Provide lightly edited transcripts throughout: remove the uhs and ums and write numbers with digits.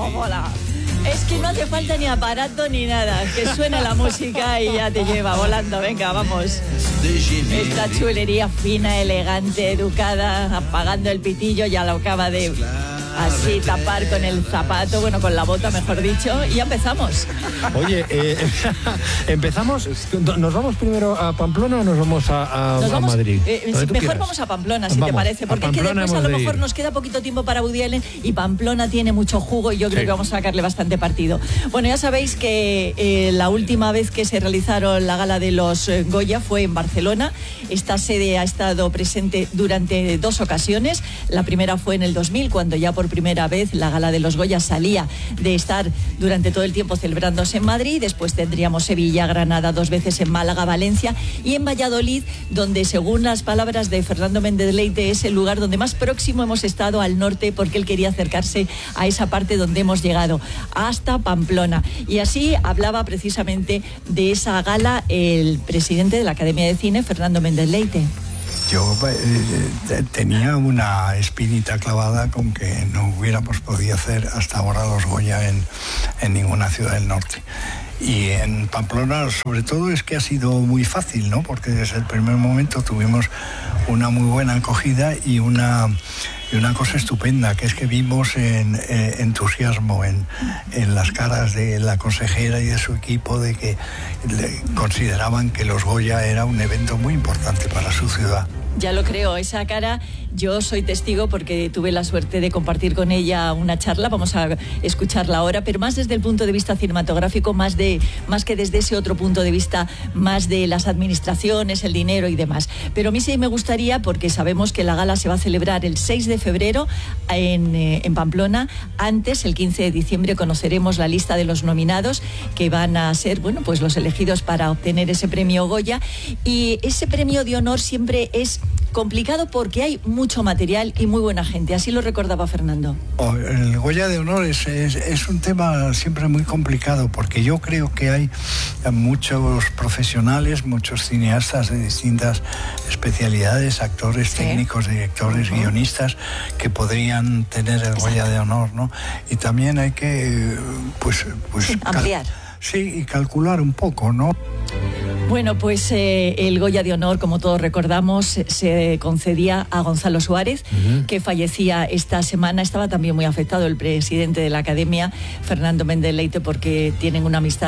cómo mola. Es que no hace falta ni aparato ni nada, que suene la música y ya te lleva volando. Venga, vamos. Esta chulería fina, elegante, educada, apagando el pitillo, ya lo acaba de así tapar con el zapato, bueno, con la bota, mejor dicho, y ya empezamos. Oye, empezamos. ¿Nos vamos primero a Pamplona o nos vamos a Madrid? Mejor vamos a Pamplona, si te parece, porque es que después a lo mejor nos queda poquito tiempo para Woody Allen y Pamplona tiene mucho jugo y yo creo que vamos a sacarle bastante partido. Bueno, ya sabéis que la última vez que se realizaron la gala de los Goya fue en Barcelona. Esta sede ha estado presente durante 2 ocasiones. La primera fue en el 2000, cuando ya por primera vez la gala de los Goya salía de estar durante todo el tiempo celebrándose en Madrid. Después tendríamos Sevilla, Granada, 2 veces en Málaga, Valencia y en Valladolid, donde según las palabras de Fernando Méndez Leite es el lugar donde más próximo hemos estado al norte, porque él quería acercarse a esa parte donde hemos llegado, hasta Pamplona. Y así hablaba precisamente de esa gala el presidente de la Academia de Cine, Fernando Méndez Leite. Yo tenía una espinita clavada con que no hubiéramos podido hacer hasta ahora los Goya en ninguna ciudad del norte. Y en Pamplona, sobre todo, es que ha sido muy fácil, ¿no? Porque desde el primer momento tuvimos una muy buena acogida y una cosa estupenda, que es que vimos entusiasmo en las caras de la consejera y de su equipo, de que consideraban que los Goya era un evento muy importante para su ciudad. Ya lo creo, esa cara, yo soy testigo porque tuve la suerte de compartir con ella una charla, vamos a escucharla ahora, pero más desde el punto de vista cinematográfico, más que desde ese otro punto de vista, más de las administraciones, el dinero y demás. Pero a mí sí me gustaría, porque sabemos que la gala se va a celebrar el 6 de febrero en Pamplona. Antes, el 15 de diciembre, conoceremos la lista de los nominados, que van a ser, bueno, pues los elegidos para obtener ese premio Goya. Y ese premio de honor siempre es complicado porque hay mucho material y muy buena gente. Así lo recordaba Fernando. El Goya de Honor es un tema siempre muy complicado, porque yo creo que hay muchos profesionales, muchos cineastas de distintas especialidades, actores, técnicos, directores, guionistas, que podrían tener el Goya de Honor, ¿no? Y también hay que ampliar. Sí, y calcular un poco, ¿no? Bueno, pues el Goya de Honor, como todos recordamos, se concedía a Gonzalo Suárez, que fallecía esta semana. Estaba también muy afectado el presidente de la Academia, Fernando Méndez Leite, porque tenían una amistad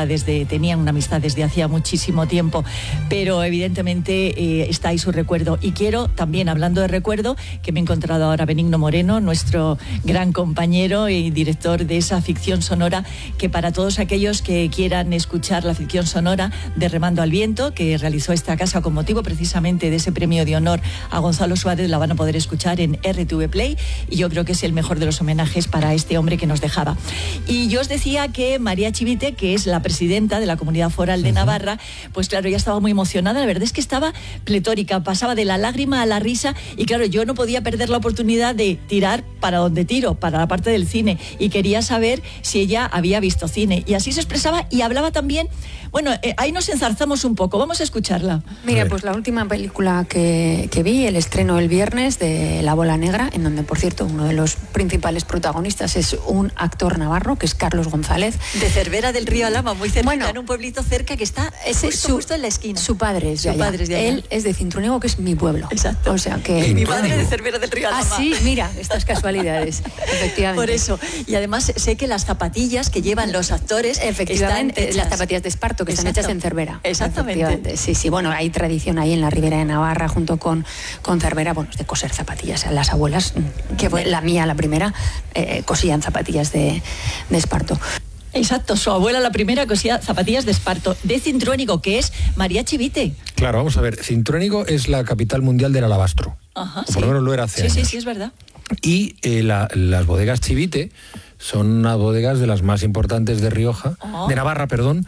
desde hacía muchísimo tiempo, pero evidentemente está ahí su recuerdo. Y quiero también, hablando de recuerdo, que me he encontrado ahora Benigno Moreno, nuestro gran compañero y director de esa ficción sonora, que para todos aquellos que quieran escuchar la ficción sonora de Remando al Viento, que realizó esta casa con motivo precisamente de ese premio de honor a Gonzalo Suárez, la van a poder escuchar en RTV Play, y yo creo que es el mejor de los homenajes para este hombre que nos dejaba. Y yo os decía que María Chivite, que es la presidenta de la Comunidad Foral de Navarra, pues claro, ella estaba muy emocionada. La verdad es que estaba pletórica, pasaba de la lágrima a la risa, y claro, yo no podía perder la oportunidad de tirar para donde tiro, para la parte del cine, y quería saber si ella había visto cine, y así se expresaba y hablaba también. Bueno, ahí nos enzarzamos un poco, vamos a escucharla. Mira, pues la última película que vi, el estreno el viernes de La Bola Negra, en donde, por cierto, uno de los principales protagonistas es un actor navarro, que es Carlos González. De Cervera del Río Alhama, muy cerca, bueno, en un pueblito cerca que está justo en la esquina. Su padre es de allá. Él es de Cintruénigo, que es mi pueblo. Exacto. O sea que... Mi madre de Cervera del Río Alhama. Ah, sí, mira, estas casualidades, efectivamente. Por eso. Y además sé que las zapatillas que llevan los actores efectivamente, las zapatillas de esparto, que están hechas en Cervera. Exactamente. Sí, bueno, hay tradición ahí en la Ribera de Navarra, junto con Cervera, bueno, de coser zapatillas. Las abuelas, que fue la mía, la primera, cosían zapatillas de esparto. Exacto, su abuela la primera cosía zapatillas de esparto, de Cintruénigo, que es María Chivite. Claro, vamos a ver, Cintruénigo es la capital mundial del alabastro. Ajá, por lo menos lo era hace años. Sí, es verdad. Y las bodegas Chivite son unas bodegas de las más importantes de Rioja, de Navarra, perdón,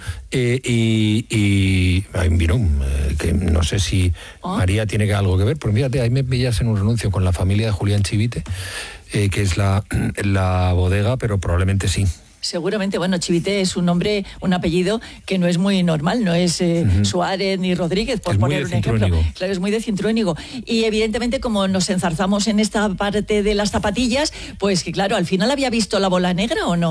y hay un vino que no sé si María tiene algo que ver, porque fíjate, ahí me pillas en un anuncio con la familia de Julián Chivite, que es la bodega, pero probablemente sí. Seguramente, bueno, Chivite es un nombre, un apellido que no es muy normal, no es Suárez ni Rodríguez, por poner un ejemplo. Claro, es muy de Cintruénigo. Y evidentemente, como nos enzarzamos en esta parte de las zapatillas, pues que claro, al final había visto La Bola Negra, ¿o no?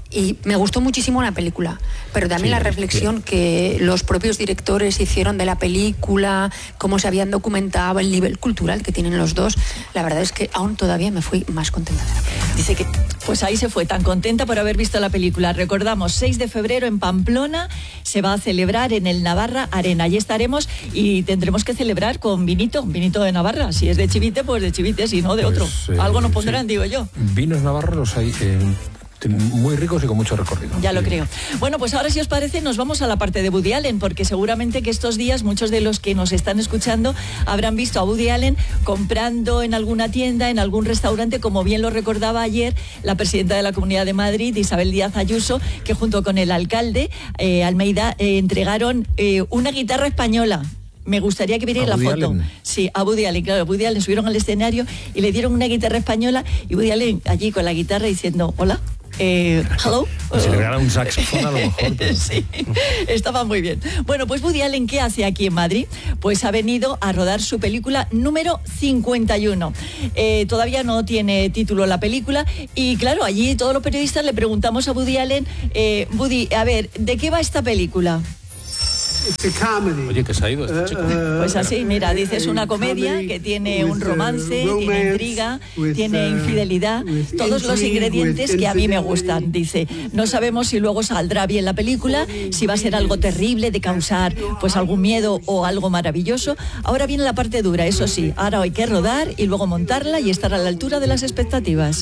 Y me gustó muchísimo la película, pero también la reflexión que los propios directores hicieron de la película, cómo se habían documentado, el nivel cultural que tienen los dos, la verdad es que aún todavía me fui más contenta de la película. Dice que pues ahí se fue tan contenta por haber visto la película. Recordamos, 6 de febrero en Pamplona se va a celebrar en el Navarra Arena. Allí estaremos y tendremos que celebrar con vinito de Navarra. Si es de Chivite, pues de Chivite, si no de otro. Algo nos pondrán, digo yo. Vinos navarros los hay muy ricos y con mucho recorrido. Ya lo creo. Bueno, pues ahora, si os parece, nos vamos a la parte de Woody Allen, porque seguramente que estos días muchos de los que nos están escuchando habrán visto a Woody Allen comprando en alguna tienda, en algún restaurante, como bien lo recordaba ayer la presidenta de la Comunidad de Madrid, Isabel Díaz Ayuso, que junto con el alcalde Almeida entregaron una guitarra española. Me gustaría que vierais la foto. Allen. Sí, a Woody Allen, claro. Woody Allen subieron al escenario y le dieron una guitarra española y Woody Allen allí con la guitarra diciendo, hola. Hello. Si le regalaran un saxofón a lo mejor. Pero... Sí, estaba muy bien. Bueno, pues Woody Allen, ¿qué hace aquí en Madrid? Pues ha venido a rodar su película número 51. Todavía no tiene título la película y claro, allí todos los periodistas le preguntamos a Woody Allen, Woody, a ver, ¿de qué va esta película? Oye, que se ha ido este chico. Pues así, mira, dice, es una comedia que tiene un romance, tiene intriga, tiene infidelidad, todos los ingredientes que a mí me gustan. Dice, no sabemos si luego saldrá bien la película, si va a ser algo terrible de causar pues algún miedo o algo maravilloso. Ahora viene la parte dura, eso sí, ahora hay que rodar y luego montarla y estar a la altura de las expectativas.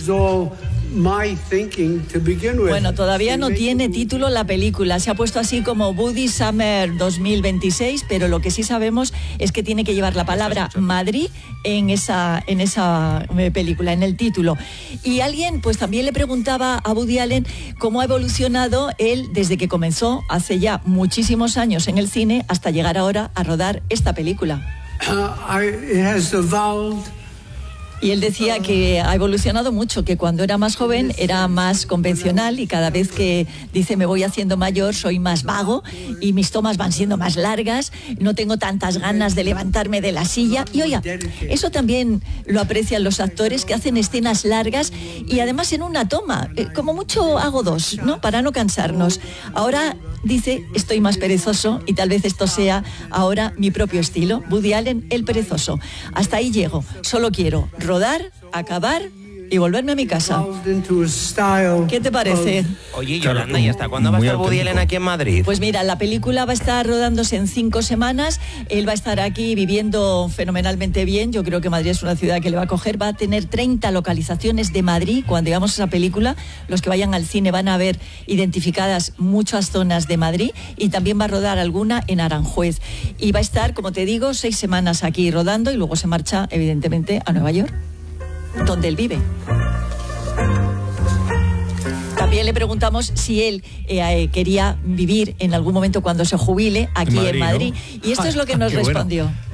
Bueno, todavía no tiene título la película, se ha puesto así como Woody Summer 2026, pero lo que sí sabemos es que tiene que llevar la palabra Madrid en esa película, en el título. Y alguien pues también le preguntaba a Woody Allen cómo ha evolucionado él desde que comenzó hace ya muchísimos años en el cine hasta llegar ahora a rodar esta película. Y él decía que ha evolucionado mucho, que cuando era más joven era más convencional y cada vez que dice me voy haciendo mayor soy más vago y mis tomas van siendo más largas, no tengo tantas ganas de levantarme de la silla. Y oiga, eso también lo aprecian los actores que hacen escenas largas y además en una toma, como mucho hago dos, ¿no? Para no cansarnos. Ahora dice, estoy más perezoso y tal vez esto sea ahora mi propio estilo. Woody Allen, el perezoso. Hasta ahí llego, solo quiero rodar, acabar y volverme a mi casa. ¿Qué te parece? Oye, Yolanda, ¿y hasta cuándo va a estar Woody Allen aquí en Madrid? Pues mira, la película va a estar rodándose en 5 semanas. Él va a estar aquí viviendo fenomenalmente bien. Yo creo que Madrid es una ciudad que le va a coger. Va a tener 30 localizaciones de Madrid. Cuando veamos esa película, los que vayan al cine van a ver identificadas muchas zonas de Madrid y también va a rodar alguna en Aranjuez. Y va a estar, como te digo, 6 semanas aquí rodando y luego se marcha, evidentemente, a Nueva York, donde él vive. También le preguntamos si él quería vivir en algún momento cuando se jubile aquí en Madrid. ¿No? Y esto es lo que nos respondió. Bueno.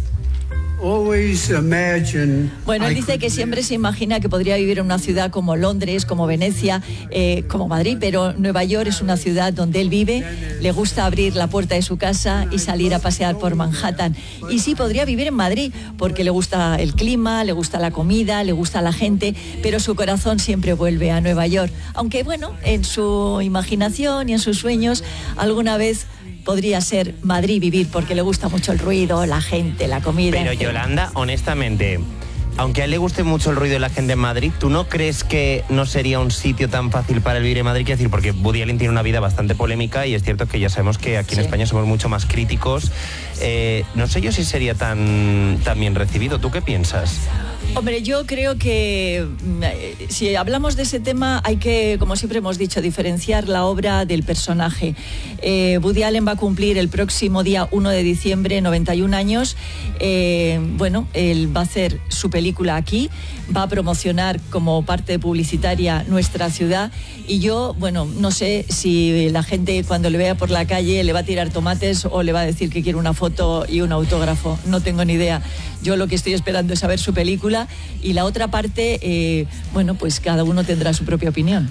Bueno, él dice que siempre se imagina que podría vivir en una ciudad como Londres, como Venecia, como Madrid, pero Nueva York es una ciudad donde él vive, le gusta abrir la puerta de su casa y salir a pasear por Manhattan. Y sí, podría vivir en Madrid, porque le gusta el clima, le gusta la comida, le gusta la gente, pero su corazón siempre vuelve a Nueva York. Aunque bueno, en su imaginación y en sus sueños, alguna vez podría ser Madrid vivir, porque le gusta mucho el ruido, la gente, la comida. Pero Yolanda, honestamente, aunque a él le guste mucho el ruido y la gente en Madrid, ¿tú no crees que no sería un sitio tan fácil para él vivir en Madrid? Quiero decir, porque Woody Allen tiene una vida bastante polémica y es cierto que ya sabemos que aquí en España somos mucho más críticos. No sé yo si sería tan bien recibido. ¿Tú qué piensas? Hombre, yo creo que si hablamos de ese tema hay que, como siempre hemos dicho, diferenciar la obra del personaje. Woody Allen va a cumplir el próximo día 1 de diciembre 91 años. Bueno, él va a hacer su película aquí, va a promocionar como parte publicitaria nuestra ciudad y yo, bueno, no sé si la gente cuando le vea por la calle le va a tirar tomates o le va a decir que quiere una foto y un autógrafo. No tengo ni idea. Yo lo que estoy esperando es saber su película y la otra parte, bueno, pues cada uno tendrá su propia opinión.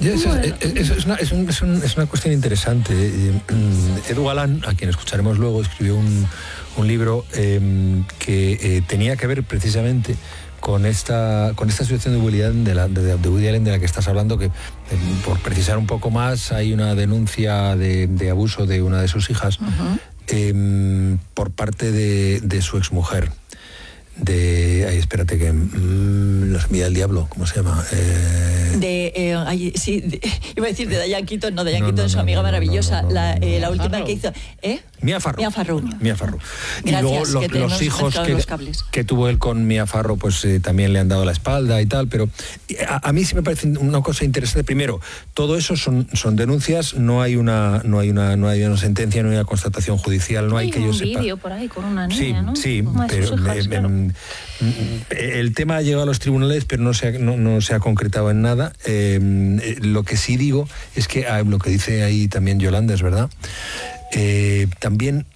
Es una cuestión interesante. Edu Galán, a quien escucharemos luego, escribió un libro que tenía que ver precisamente con esta situación de Woody Allen, de Woody Allen de la que estás hablando, que por precisar un poco más, hay una denuncia de abuso de una de sus hijas por parte de su exmujer. Espérate que los mira el diablo, ¿cómo se llama? Iba a decir de Diane Keaton, no, Diane Keaton es su amiga maravillosa, la última que hizo, Mia Farrow. Y gracias, luego los hijos que tuvo él con Mia Farrow, pues también le han dado la espalda y tal, pero a mí sí me parece una cosa interesante. Primero, todo eso son denuncias, no hay una sentencia, no hay una constatación judicial, no hay que yo sepa. Hay un vídeo por ahí con una niña, ¿no? Sí, pero el tema ha llegado a los tribunales, pero no se ha concretado en nada. Lo que sí digo es que lo que dice ahí también Yolanda es verdad. También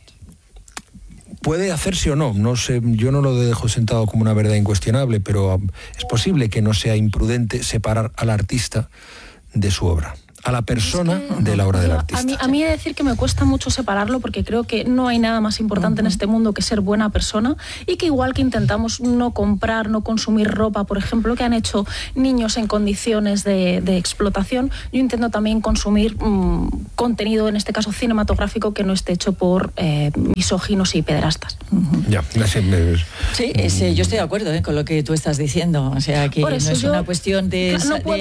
puede hacerse o no sé, yo no lo dejo sentado como una verdad incuestionable, pero es posible que no sea imprudente separar al artista de su obra, a la persona de la obra del artista. A mí he de decir que me cuesta mucho separarlo, porque creo que no hay nada más importante en este mundo que ser buena persona, y que igual que intentamos no comprar, no consumir ropa, por ejemplo, que han hecho niños en condiciones de explotación, yo intento también consumir contenido, en este caso cinematográfico, que no esté hecho por misóginos y pederastas. Ya, sí, yo estoy de acuerdo con lo que tú estás diciendo, o sea, que no es una cuestión de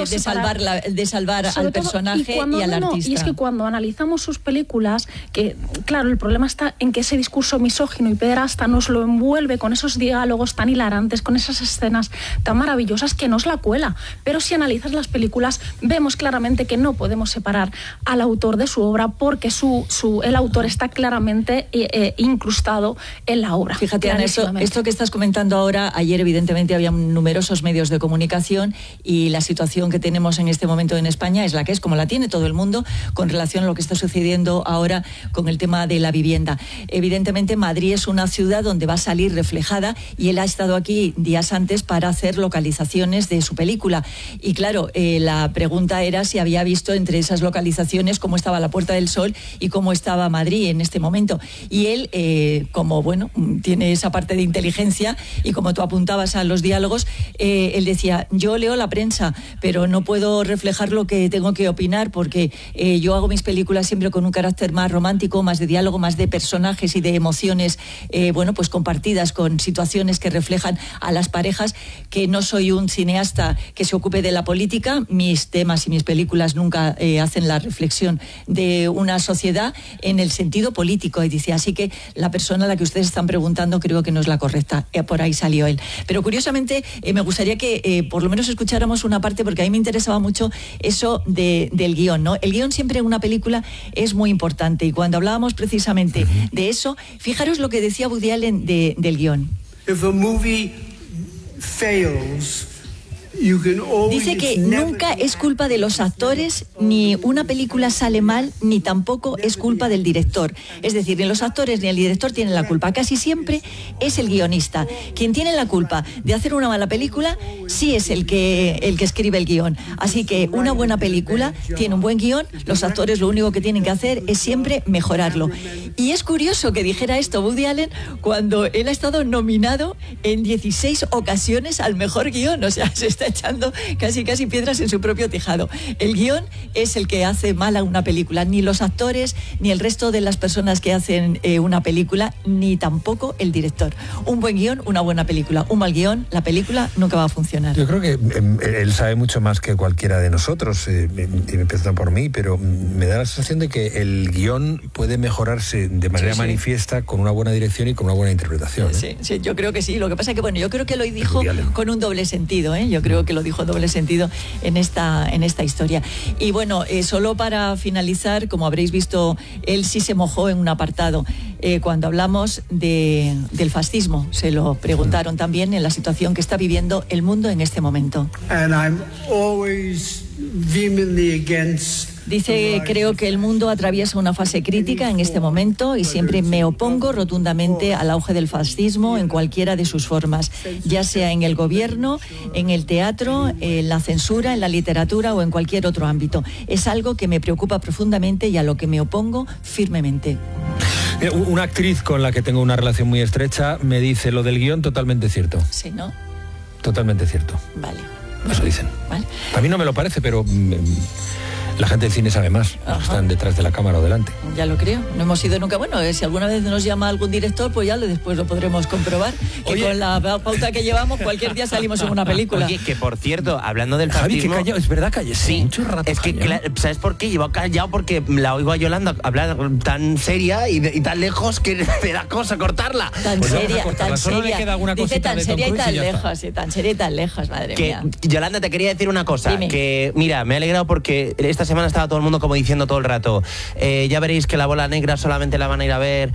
salvar al personaje y al artista. Y es que cuando analizamos sus películas, que claro, el problema está en que ese discurso misógino y pederasta nos lo envuelve con esos diálogos tan hilarantes, con esas escenas tan maravillosas, que nos la cuela. Pero si analizas las películas, vemos claramente que no podemos separar al autor de su obra, porque el autor está claramente incrustado en la obra. Fíjate, Ana, esto que estás comentando ahora, ayer evidentemente había numerosos medios de comunicación, y la situación que tenemos en este momento en España es la que es, como la tiene todo el mundo, con relación a lo que está sucediendo ahora con el tema de la vivienda. Evidentemente Madrid es una ciudad donde va a salir reflejada, y él ha estado aquí días antes para hacer localizaciones de su película, y claro, la pregunta era si había visto entre esas localizaciones cómo estaba la Puerta del Sol y cómo estaba Madrid en este momento, y él, como bueno, tiene esa parte de inteligencia, y como tú apuntabas a los diálogos, él decía, yo leo la prensa, pero no puedo reflejar lo que tengo que opinar, porque yo hago mis películas siempre con un carácter más romántico, más de diálogo, más de personajes y de emociones pues compartidas, con situaciones que reflejan a las parejas, que no soy un cineasta que se ocupe de la política. Mis temas y mis películas nunca hacen la reflexión de una sociedad en el sentido político, y dice, así que la persona a la que ustedes están preguntando creo que no es la correcta. Por ahí salió él. Pero curiosamente me gustaría que por lo menos escucháramos una parte, porque a mí me interesaba mucho eso del guión, ¿no? El guión siempre en una película es muy importante, y cuando hablábamos precisamente de eso, fijaros lo que decía Woody Allen del guión. If a movie fails, dice que nunca es culpa de los actores, ni una película sale mal, ni tampoco es culpa del director. Es decir, ni los actores ni el director tienen la culpa. Casi siempre es el guionista. Quien tiene la culpa de hacer una mala película, sí es el que escribe el guión. Así que una buena película tiene un buen guión, los actores lo único que tienen que hacer es siempre mejorarlo. Y es curioso que dijera esto Woody Allen cuando él ha estado nominado en 16 ocasiones al mejor guión. O sea, se está echando casi piedras en su propio tejado. El guión es el que hace mala una película, ni los actores, ni el resto de las personas que hacen una película, ni tampoco el director. Un buen guión, una buena película. Un mal guión, la película nunca va a funcionar. Yo creo que él sabe mucho más que cualquiera de nosotros, y empieza por mí, pero me da la sensación de que el guión puede mejorarse de manera manifiesta con una buena dirección y con una buena interpretación. Sí, yo creo que sí. Lo que pasa es que, bueno, yo creo que lo dijo con un doble sentido, ¿eh? Yo creo que lo dijo doble sentido en esta historia. Y bueno, solo para finalizar, como habréis visto, él sí se mojó en un apartado. Cuando hablamos del fascismo, se lo preguntaron también en la situación que está viviendo el mundo en este momento. And I'm always vehemently against. Dice, creo que el mundo atraviesa una fase crítica en este momento y siempre me opongo rotundamente al auge del fascismo en cualquiera de sus formas, ya sea en el gobierno, en el teatro, en la censura, en la literatura o en cualquier otro ámbito. Es algo que me preocupa profundamente y a lo que me opongo firmemente. Una actriz con la que tengo una relación muy estrecha me dice lo del guión totalmente cierto. Sí, ¿no? totalmente cierto. Vale. Eso dicen. Vale. A mí no me lo parece, pero la gente del cine sabe más. Están detrás de la cámara o delante. Ya lo creo. No hemos ido nunca. Bueno, si alguna vez nos llama algún director, pues ya después lo podremos comprobar. Que Oye, con la pauta que llevamos, cualquier día salimos en una película. Oye, que por cierto, hablando del Javi, fascismo... que callado, es verdad, callé. Sí, mucho rato. es que, callado. ¿sabes por qué? Llevo callado porque la oigo a Yolanda hablar tan seria y tan lejos que me da cosa cortarla. Tan Pues vamos a seria, cortarla. tan Solo le seria. queda alguna Dice cosita tan de Tom seria y Cruise tan y ya está. lejos, tan seria y tan lejos, madre Que, mía. Yolanda, te quería decir una cosa. Dime. Que, mira, me he alegrado porque esta semana estaba todo el mundo como diciendo todo el rato, ya veréis que la bola negra solamente la van a ir a ver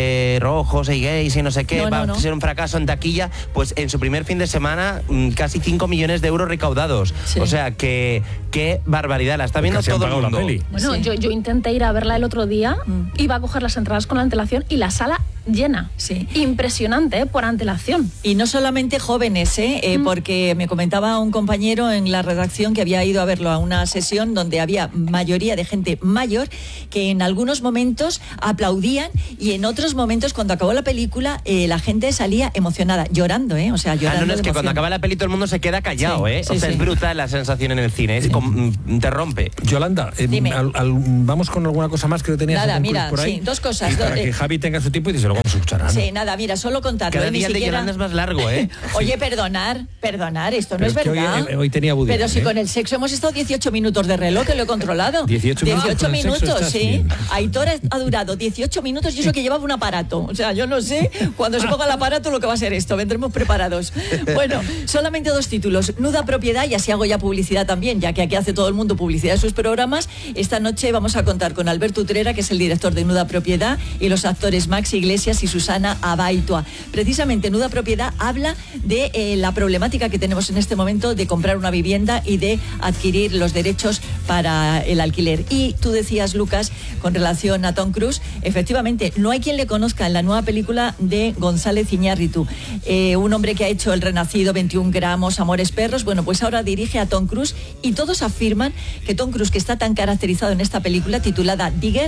rojos y gays y no sé qué, No, va no. a ser un fracaso en taquilla. Pues en su primer fin de semana, casi 5 millones de euros recaudados. Sí. O sea, que qué barbaridad. La está viendo Casi han todo el pagado la mundo. peli. Bueno, Sí. yo intenté ir a verla el otro día, iba a coger las entradas con antelación y la sala llena. Sí. Impresionante, por antelación. Y no solamente jóvenes, porque me comentaba un compañero en la redacción que había ido a verlo a una sesión donde había mayoría de gente mayor que en algunos momentos aplaudían y en otros momentos cuando acabó la película la gente salía emocionada, llorando, o sea, llorando. No, es de que cuando emoción. acaba la peli todo el mundo se queda callado, Sí, o sí, sea, sí. es brutal la sensación en el cine, te rompe. Yolanda, Dime. vamos con alguna cosa más que lo tenías Nada, a Tom Cruise mira, por ahí. sí, dos cosas. Y para que Javi tenga su tiempo y dice, luego vamos a escuchar a Ana. Sí, nada, mira, solo contarlo. Cada ni día el de siquiera... Yolanda es más largo, ¿eh? Oye, perdonar, esto no Pero es es que verdad. hoy tenía Woody Pero Allen, si ¿eh? con el sexo hemos estado 18 minutos de reloj, que lo he controlado. 18 minutos con el sexo minutos, estás sí. bien. Aitor ha durado 18 minutos y eso que llevaba un aparato. O sea, yo no sé cuando se ponga el aparato lo que va a ser esto. Vendremos preparados. Bueno, solamente 2 títulos. Nuda Propiedad, y así hago ya publicidad también, ya que aquí hace todo el mundo publicidad de sus programas. Esta noche vamos a contar con Alberto Utrera, que es el director de Nuda Propiedad, y los actores Max Iglesias y Susana Abaitua. Precisamente Nuda Propiedad habla de la problemática que tenemos en este momento de comprar una vivienda y de adquirir los derechos para el alquiler. Y tú decías, Lucas, con relación a Tom Cruise, efectivamente, no hay quien le conozca en la nueva película de González Iñárritu, un hombre que ha hecho El Renacido, 21 gramos, Amores Perros. Bueno, pues ahora dirige a Tom Cruise y todos afirman que Tom Cruise, que está tan caracterizado en esta película titulada Digger,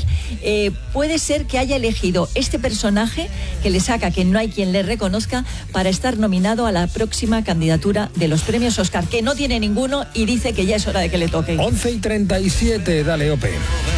puede ser que haya elegido este personaje que le saca que no hay quien le reconozca para estar nominado a la próxima candidatura de los premios Oscar, que no tiene ninguno y dice que ya es hora de que le toque. 11:37, dale, Ope.